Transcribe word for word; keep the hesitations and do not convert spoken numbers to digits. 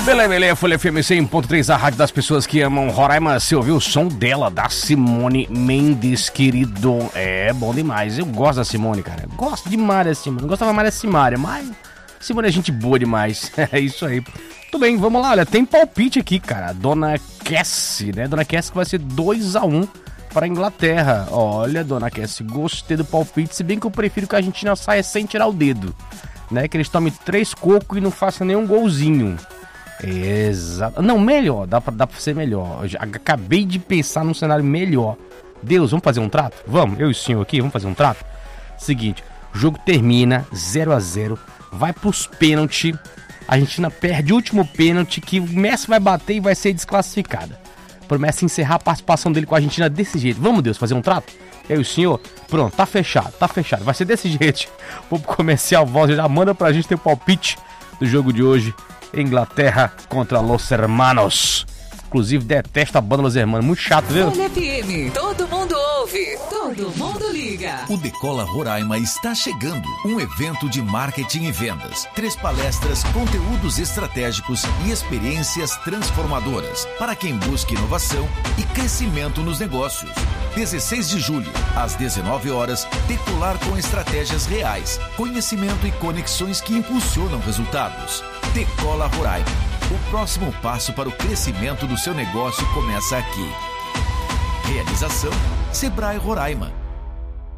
Beleza, beleza, Folha F M cem ponto três, a rádio das pessoas que amam Roraima. Você ouviu o som dela, da Simone Mendes, querido. É bom demais. Eu gosto da Simone, cara. Gosto demais da Simone. Eu gostava mais da Simária, mas Simone é gente boa demais. É isso aí. Tudo bem, vamos lá. Olha, tem palpite aqui, cara. Dona Cassie, né? Dona Cassie que vai ser dois a um para a Inglaterra. Olha, Dona Cassie, gostei do palpite. Se bem que eu prefiro que a Argentina saia sem tirar o dedo, né? Que eles tomem três cocos e não façam nenhum golzinho. Exato. Não, melhor, dá pra, dá pra ser melhor. Eu já acabei de pensar num cenário melhor. Deus, vamos fazer um trato? Vamos, eu e o senhor aqui, vamos fazer um trato? Seguinte, o jogo termina zero a zero, vai pros pênaltis. A Argentina perde o último pênalti, que o Messi vai bater e vai ser desclassificada. Pro Messi encerrar a participação dele com a Argentina desse jeito. Vamos, Deus, fazer um trato? Eu e o senhor? Pronto, tá fechado, tá fechado. Vai ser desse jeito. Vou pro comercial, voz, já manda pra gente ter o palpite do jogo de hoje. Inglaterra contra Los Hermanos. Inclusive, detesto a banda Los Hermanos. Muito chato, viu? Folha F M. Todo mundo ouve. Todo mundo liga. O Decola Roraima está chegando. Um evento de marketing e vendas. Três palestras, conteúdos estratégicos e experiências transformadoras para quem busca inovação e crescimento nos negócios. dezesseis de julho, às dezenove horas, Decolar com estratégias reais, conhecimento e conexões que impulsionam resultados. Decola Roraima. O próximo passo para o crescimento do seu negócio começa aqui. Realização Sebrae Roraima.